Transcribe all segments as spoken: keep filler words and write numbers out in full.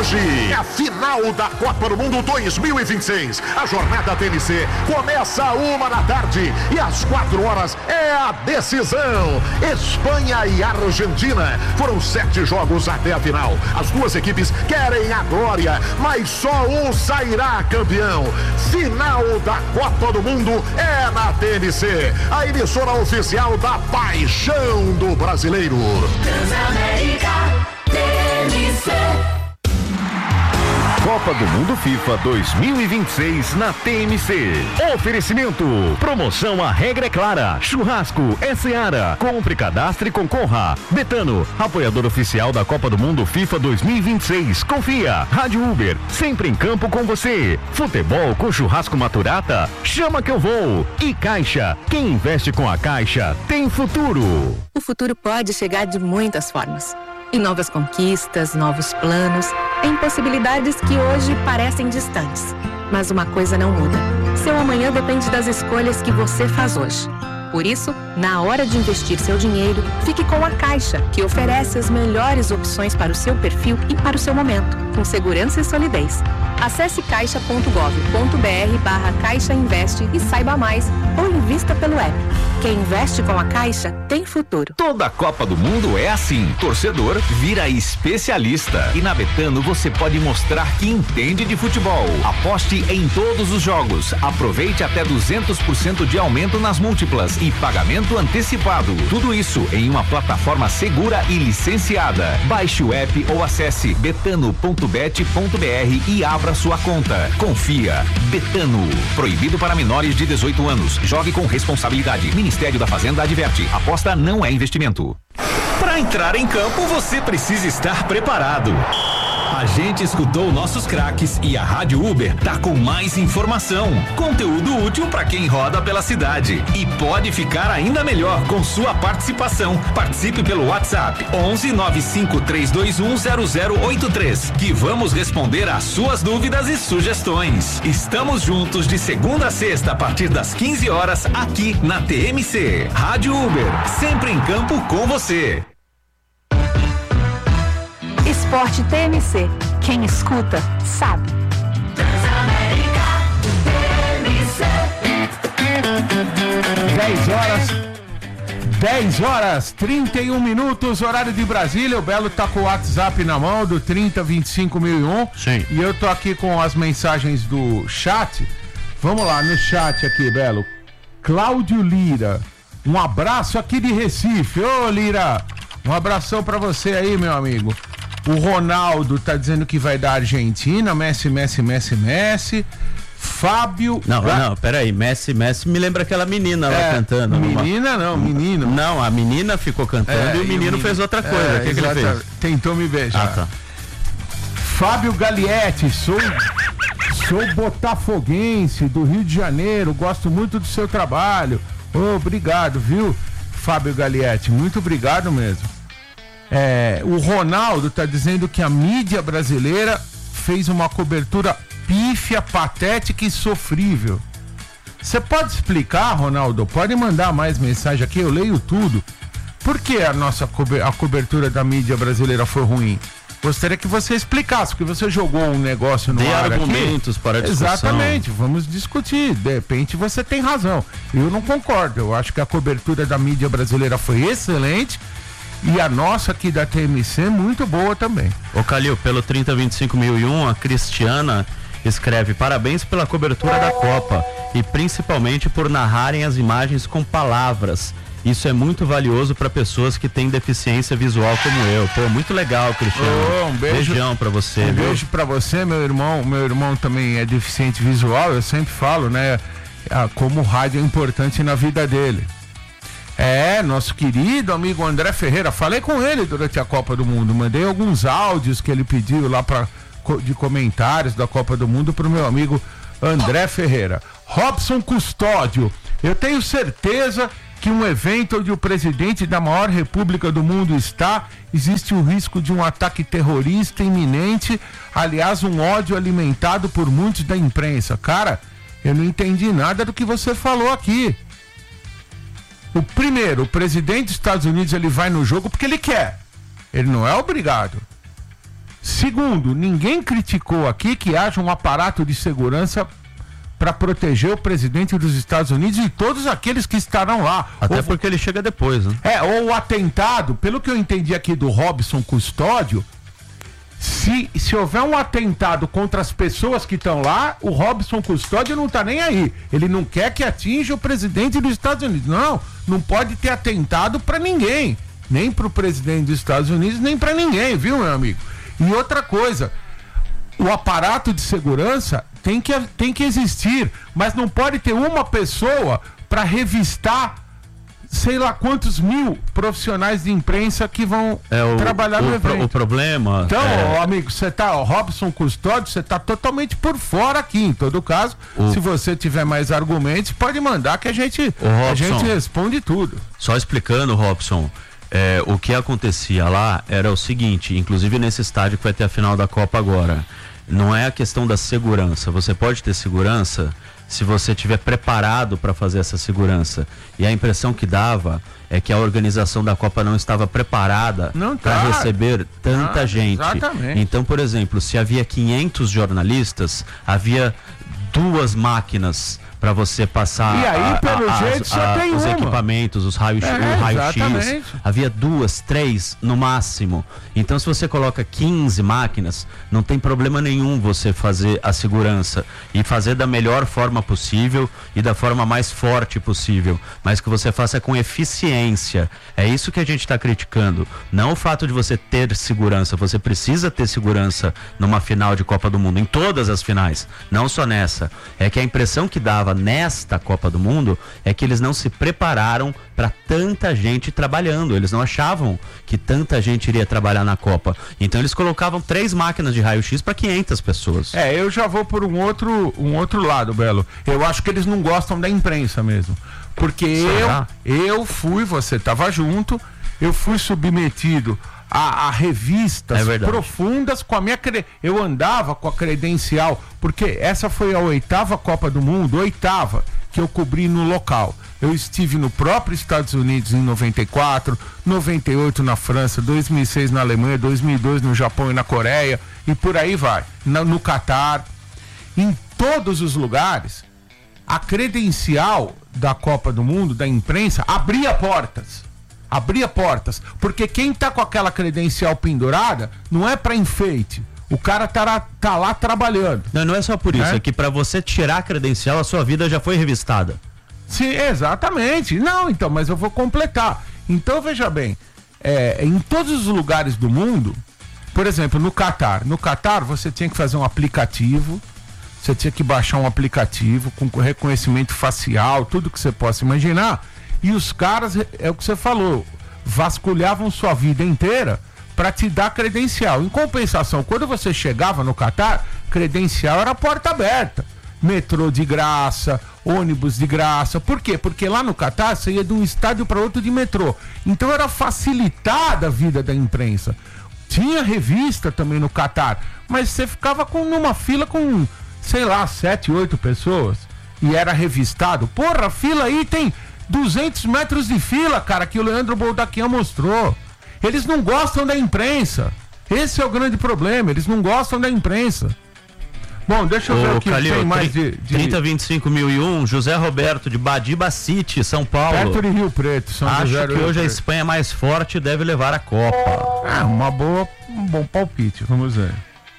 hoje é a final da Copa do Mundo dois mil e vinte e seis. A jornada T N C começa a uma da tarde e às quatro horas é a decisão. Espanha e Argentina. Foram sete jogos até a final. As duas equipes querem a glória, mas só um sairá campeão. Final da Copa do Mundo é na T N C, a emissora oficial da paixão do brasileiro. Transamérica T N C. Copa do Mundo FIFA dois mil e vinte e seis na T M C. Oferecimento. Promoção A Regra é Clara. Churrasco é Seara. Compre, cadastre e concorra. Betano, apoiador oficial da Copa do Mundo FIFA dois mil e vinte e seis. Confia. Rádio Uber, sempre em campo com você. Futebol com churrasco Maturata? Chama que eu vou. E Caixa. Quem investe com a Caixa tem futuro. O futuro pode chegar de muitas formas. Em novas conquistas, novos planos, em possibilidades que hoje parecem distantes. Mas uma coisa não muda. Seu amanhã depende das escolhas que você faz hoje. Por isso, na hora de investir seu dinheiro, fique com a Caixa, que oferece as melhores opções para o seu perfil e para o seu momento, com segurança e solidez. Acesse caixa ponto gov ponto br barra Caixa Investe e saiba mais, ou invista pelo app. Quem investe com a Caixa tem futuro. Toda a Copa do Mundo é assim. Torcedor vira especialista. E na Betano você pode mostrar que entende de futebol. Aposte em todos os jogos. Aproveite até duzentos por cento de aumento nas múltiplas e pagamento antecipado. Tudo isso em uma plataforma segura e licenciada. Baixe o app ou acesse betano ponto bet ponto br e abra sua conta. Confia. Betano. Proibido para menores de dezoito anos. Jogue com responsabilidade. Ministério da Fazenda adverte. Aposta não é investimento. Para entrar em campo, você precisa estar preparado. A gente escutou nossos craques e a Rádio Uber tá com mais informação, conteúdo útil para quem roda pela cidade e pode ficar ainda melhor com sua participação. Participe pelo WhatsApp onze nove cinco três dois um zero zero oito três, que vamos responder às suas dúvidas e sugestões. Estamos juntos de segunda a sexta a partir das quinze horas aqui na T M C. Rádio Uber, sempre em campo com você. Esporte T M C. Quem escuta, sabe. Transamérica T M C. dez horas. dez horas, trinta e um minutos, horário de Brasília. O Belo tá com o WhatsApp na mão do trinta, vinte e cinco mil e um. Sim. E eu tô aqui com as mensagens do chat. Vamos lá, no chat aqui, Belo. Cláudio Lira. Um abraço aqui de Recife. Ô, Lira, um abração pra você aí, meu amigo. O Ronaldo tá dizendo que vai dar Argentina, Messi, Messi, Messi, Messi. Fábio... Não, Ga... não, peraí, Messi, Messi, me lembra aquela menina lá é, cantando. Menina numa... não, menino. Não, a menina ficou cantando é, e o menino e o fez outra coisa. É, o que, que ele fez? Tentou me beijar. Ah, tá. Fábio Galietti, sou, sou botafoguense do Rio de Janeiro, gosto muito do seu trabalho. Oh, obrigado, viu, Fábio Galietti, muito obrigado mesmo. É, o Ronaldo tá dizendo que a mídia brasileira fez uma cobertura pífia, patética e sofrível. Você pode explicar, Ronaldo? Pode mandar mais mensagem aqui, eu leio tudo. Por que a nossa cobe- a cobertura da mídia brasileira foi ruim? Gostaria que você explicasse, porque você jogou um negócio no Dê ar argumentos aqui. para a discussão. Exatamente, vamos discutir. De repente você tem razão. Eu não concordo. Eu acho que a cobertura da mídia brasileira foi excelente. E a nossa aqui da T M C muito boa também. Ô Calil, pelo trinta, vinte e cinco mil e um, a Cristiana escreve: parabéns pela cobertura da Copa e principalmente por narrarem as imagens com palavras. Isso é muito valioso para pessoas que têm deficiência visual como eu. Pô, muito legal, Cristiano. Oh, um beijo, beijão para você. Um viu? beijo para você, meu irmão. Meu irmão também é deficiente visual. Eu sempre falo, né, como o rádio é importante na vida dele. É, nosso querido amigo André Ferreira, falei com ele durante a Copa do Mundo, mandei alguns áudios que ele pediu lá pra, de comentários da Copa do Mundo pro meu amigo André Ferreira. Robson Custódio, eu tenho certeza que um evento onde o presidente da maior república do mundo está, existe o risco de um ataque terrorista iminente, aliás, um ódio alimentado por muitos da imprensa. Cara, eu não entendi nada do que você falou aqui. O primeiro, o presidente dos Estados Unidos, ele vai no jogo porque ele quer. Ele não é obrigado. Segundo, ninguém criticou aqui que haja um aparato de segurança para proteger o presidente dos Estados Unidos e todos aqueles que estarão lá. Até ou, porque ele chega depois, né? É, ou o atentado, pelo que eu entendi aqui do Robson Custódio, se, se houver um atentado contra as pessoas que estão lá, o Robson Custódio não tá nem aí. Ele não quer que atinja o presidente dos Estados Unidos. Não, não pode ter atentado para ninguém. Nem para o presidente dos Estados Unidos, nem para ninguém, viu, meu amigo? E outra coisa, o aparato de segurança tem que, tem que existir, mas não pode ter uma pessoa para revistar sei lá quantos mil profissionais de imprensa que vão é, o, trabalhar o, no evento. O problema... Então, é... ó, amigo, você tá, ó, Robson Custódio, você tá totalmente por fora aqui. Em todo caso, o... se você tiver mais argumentos, pode mandar que a gente, a gente responde tudo. Só explicando, Robson, é, o que acontecia lá era o seguinte, inclusive nesse estádio que vai ter a final da Copa agora, não é a questão da segurança. Você pode ter segurança se você estiver preparado para fazer essa segurança. E a impressão que dava é que a organização da Copa não estava preparada para tá. receber tanta ah, gente. Exatamente. Então, por exemplo, se havia quinhentos jornalistas, havia duas máquinas para você passar e aí, a, pelo a, jeito, a, só a, tem os uma. equipamentos, os raios, é, o raio-x. Havia duas, três no máximo. Então, se você coloca quinze máquinas, não tem problema nenhum você fazer a segurança e fazer da melhor forma possível e da forma mais forte possível, mas que você faça com eficiência. É isso que a gente está criticando. Não o fato de você ter segurança. Você precisa ter segurança numa final de Copa do Mundo, em todas as finais, não só nessa. É que a impressão que dava nesta Copa do Mundo é que eles não se prepararam para tanta gente trabalhando. Eles não achavam que tanta gente iria trabalhar na Copa. Então eles colocavam três máquinas de raio-x para quinhentas pessoas. É, eu já vou por um outro, um outro lado, Belo. Eu acho que eles não gostam da imprensa mesmo. Porque eu, eu fui, você estava junto, eu fui submetido a, a revistas é profundas com a minha cre... eu andava com a credencial, porque essa foi a oitava Copa do Mundo, oitava que eu cobri no local. Eu estive no próprio Estados Unidos em noventa e quatro, noventa e oito na França, dois mil e seis na Alemanha, dois mil e dois no Japão e na Coreia, e por aí vai, no, no Catar. Em todos os lugares, a credencial da Copa do Mundo, da imprensa, abria portas. Abria portas, porque quem tá com aquela credencial pendurada não é para enfeite. O cara tá lá, tá lá trabalhando. Não, não é só por isso, é, é que para você tirar a credencial, a sua vida já foi revistada. Sim, exatamente. Não, então, mas eu vou completar. Então, veja bem, é, em todos os lugares do mundo, por exemplo, no Catar, no Catar você tinha que fazer um aplicativo, você tinha que baixar um aplicativo com reconhecimento facial, tudo que você possa imaginar. E os caras, é o que você falou, vasculhavam sua vida inteira para te dar credencial. Em compensação, quando você chegava no Catar, credencial era porta aberta. Metrô de graça, ônibus de graça. Por quê? Porque lá no Catar você ia de um estádio para outro de metrô. Então era facilitada a vida da imprensa. Tinha revista também no Catar, mas você ficava com, numa fila com, sei lá, sete, oito pessoas e era revistado. Porra, a fila aí tem duzentos metros de fila, cara, que o Leandro Boldaquian mostrou. Eles não gostam da imprensa. Esse é o grande problema, eles não gostam da imprensa. Bom, deixa eu ver o que tem mais de, de... trinta, vinte e cinco mil e um, José Roberto de Badiba City, São Paulo. Perto de Rio Preto, São Acho José que hoje a Espanha é mais forte e deve levar a Copa. É, uma boa, um bom palpite, vamos ver.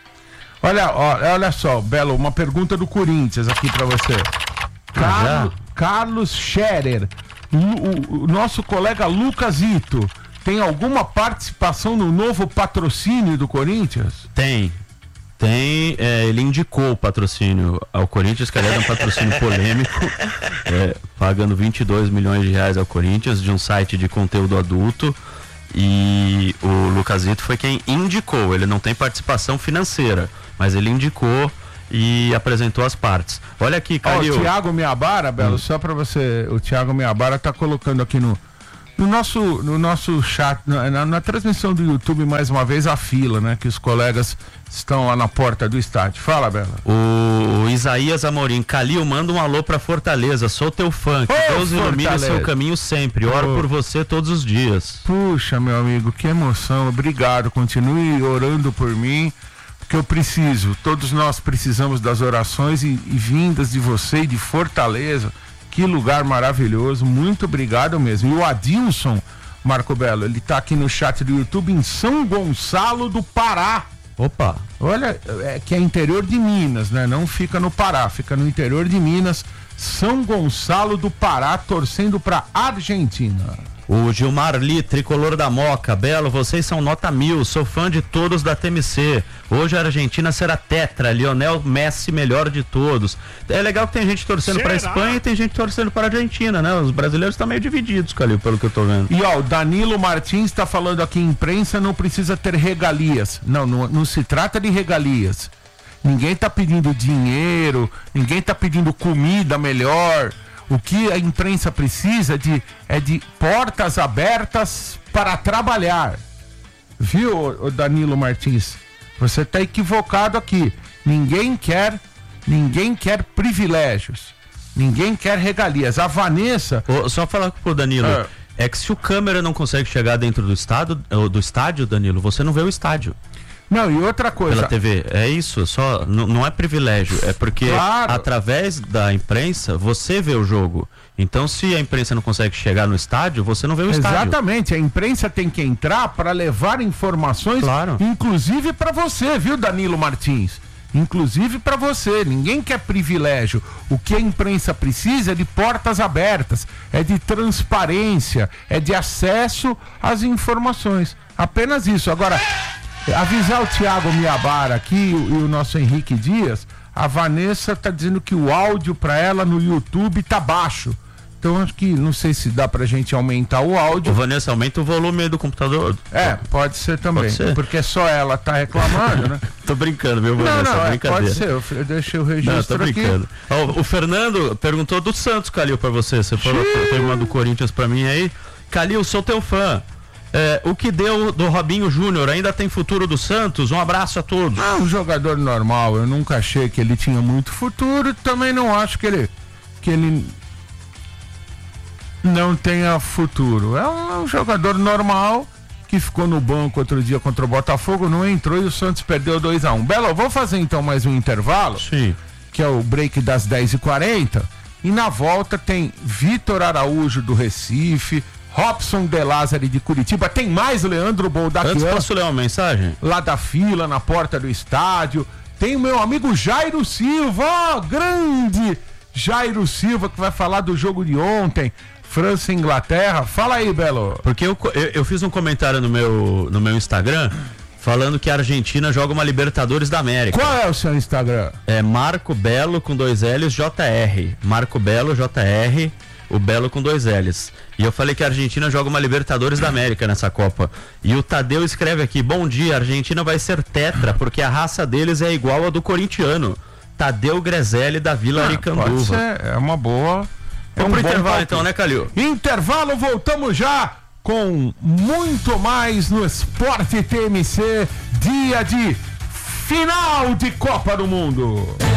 Olha, olha, olha só, Belo, uma pergunta do Corinthians aqui pra você. Carlos, Carlos Scherer, o, o nosso colega Lucas Ito, tem alguma participação no novo patrocínio do Corinthians? Tem. Tem, é, ele indicou o patrocínio ao Corinthians, que aliás é um patrocínio polêmico, é, pagando vinte e dois milhões de reais ao Corinthians, de um site de conteúdo adulto, e o Lucasito foi quem indicou. Ele não tem participação financeira, mas ele indicou e apresentou as partes. Olha aqui, Calil. Oh, o Thiago Miabara, Belo, hum. só pra você, o Thiago Miabara tá colocando aqui no, No nosso, no nosso chat, na, na, na transmissão do YouTube, mais uma vez, a fila, né? Que os colegas estão lá na porta do estádio. Fala, Bela. O, o Isaías Amorim, Calil, manda um alô pra Fortaleza, sou teu fã, que Ô, Deus ilumine Fortaleza. seu caminho sempre, oro Ô. por você todos os dias. Puxa, meu amigo, que emoção. Obrigado. Continue orando por mim, porque eu preciso. Todos nós precisamos das orações e, e vindas de você e de Fortaleza. Que lugar maravilhoso. Muito obrigado mesmo. E o Adilson, Marco Belo, ele tá aqui no chat do YouTube em São Gonçalo do Pará. Opa. Olha, é que é interior de Minas, né? Não fica no Pará, fica no interior de Minas. São Gonçalo do Pará, torcendo pra Argentina. O Gilmar Lee, tricolor da Moca, Belo, vocês são nota mil, sou fã de todos da T M C. Hoje a Argentina será tetra, Lionel Messi melhor de todos. É legal que tem gente torcendo Será? pra Espanha e tem gente torcendo pra Argentina, né? Os brasileiros estão meio divididos, Calil, pelo que eu tô vendo. E ó, o Danilo Martins está falando aqui, imprensa não precisa ter regalias. Não, não, não se trata de regalias. Ninguém tá pedindo dinheiro, ninguém tá pedindo comida melhor. O que a imprensa precisa de, é de portas abertas para trabalhar. Viu, ô Danilo Martins? Você está equivocado aqui. Ninguém quer, ninguém quer privilégios. Ninguém quer regalias. A Vanessa... Ô, só falar pro Danilo, É. é que se o câmera não consegue chegar dentro do, estado, do estádio, Danilo, você não vê o estádio. Não, e outra coisa... Pela T V, é isso, só n- não é privilégio, é porque Claro. através da imprensa você vê o jogo. Então, se a imprensa não consegue chegar no estádio, você não vê o estádio. Exatamente, a imprensa tem que entrar para levar informações, Claro. inclusive para você, viu, Danilo Martins? Inclusive para você. Ninguém quer privilégio. O que a imprensa precisa é de portas abertas, é de transparência, é de acesso às informações. Apenas isso. Agora, avisar o Thiago Miabara aqui e o, e o nosso Henrique Dias, a Vanessa tá dizendo que o áudio para ela no YouTube tá baixo. Então acho que não sei se dá pra gente aumentar o Ô, áudio. Vanessa, aumenta o volume aí do computador. É, pode ser também. Pode ser. Porque só ela tá reclamando, né? Tô brincando, viu, Não, Vanessa? não, é, Brincadeira. pode ser. Eu, eu deixei o Não, registro tô aqui. brincando. Ó, o Fernando perguntou do Santos, Calil, pra você. Você falou que tem uma do Corinthians pra mim aí. Calil, sou teu fã. É, o que deu do Robinho Júnior? Ainda tem futuro do Santos? Um abraço a todos. Ah, um jogador normal. Eu nunca achei que ele tinha muito futuro. Também não acho que ele, que ele não tenha futuro. É um, é um jogador normal que ficou no banco outro dia contra o Botafogo, não entrou e o Santos perdeu dois a um. Belo, eu vou fazer então mais um intervalo, Sim. que é o break das dez e quarenta. E na volta tem Vitor Araújo do Recife, Robson De Lázari de Curitiba. Tem mais Leandro Antes, Boldaquian posso ler uma mensagem? lá da fila, na porta do estádio. Tem o meu amigo Jairo Silva, ó, grande Jairo Silva, que vai falar do jogo de ontem, França e Inglaterra. Fala aí, Belo. Porque eu, eu, eu fiz um comentário no meu, no meu Instagram falando que a Argentina joga uma Libertadores da América. Qual é o seu Instagram? É Marco Belo com dois L's J R. Marco Belo J R, o Belo com dois L's. E eu falei que a Argentina joga uma Libertadores da América nessa Copa. E o Tadeu escreve aqui: bom dia, a Argentina vai ser tetra, porque a raça deles é igual a do corintiano. Tadeu Grezelli da Vila Ah, pode Aricanduva. ser, é uma boa. É Vamos um pro bom intervalo palpite. então, né, Calil? Intervalo, voltamos já com muito mais no Esporte T M C, dia de final de Copa do Mundo.